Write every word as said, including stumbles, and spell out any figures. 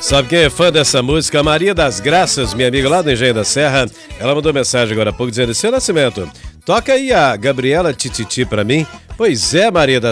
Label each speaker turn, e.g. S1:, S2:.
S1: Sabe quem é fã dessa música? Maria das Graças, minha amiga lá do Engenho da Serra. Ela mandou mensagem agora há pouco dizendo: seu Nascimento, toca aí a Gabriela Tititi pra mim. Pois é, Maria das